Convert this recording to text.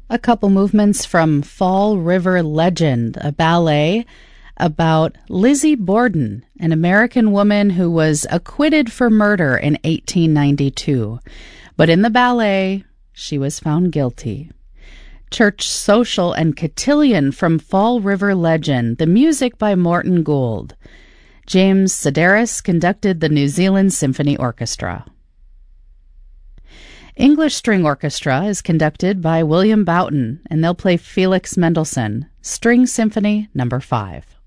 A couple movements from Fall River Legend, a ballet about Lizzie Borden, an American woman who was acquitted for murder in 1892. But in the ballet, she was found guilty. Church Social and Cotillion from Fall River Legend, the music by Morton Gould. James Sedaris conducted the New Zealand Symphony Orchestra. English String Orchestra is conducted by William Boughton, and they'll play Felix Mendelssohn, String Symphony No. 5.